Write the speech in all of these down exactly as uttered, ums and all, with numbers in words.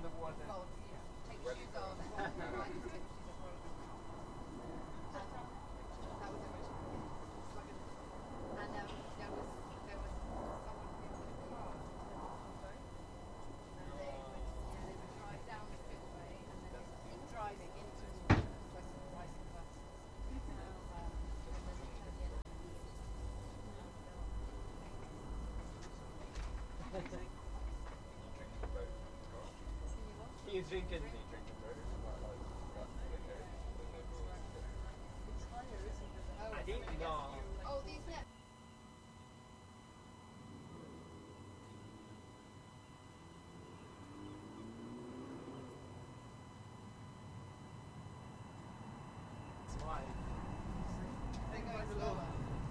Well, yeah, take your shoes off. I just take my shoes off. And that was original. It's like a- And um, there was there was someone who was in a car and they would yeah they would drive down the spillway and then they would keep driving into West Rising Buses. Um, and then they turn the engine You drinking? I didn't know. Oh, these net. It's fine. They're going slower.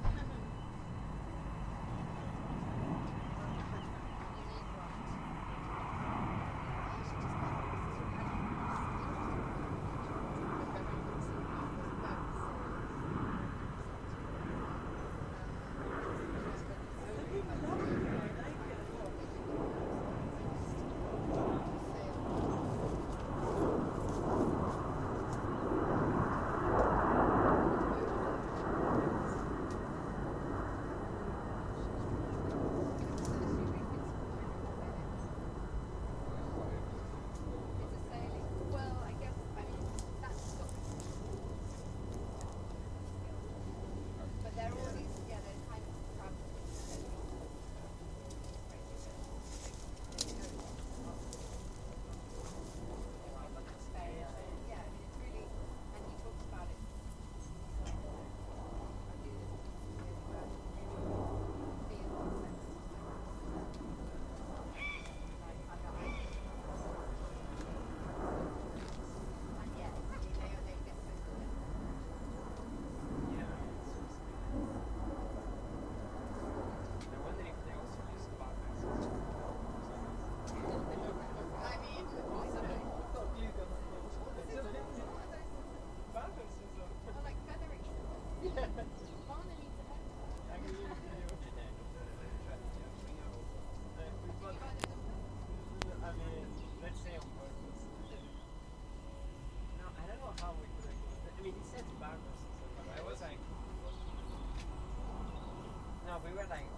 Well, I guess, I mean, that's got but they're all these, yeah, they're kind of travel. Yeah, I mean, it's really, and he talks about it. I wonder if they also use partners. I mean, possibly. Partners is a... Or like feathering. Barney needs a head. I can use you. I mean, let's say on purpose. No, I don't know how we could have used it. I mean, it says partners, so but I was like... No, we were like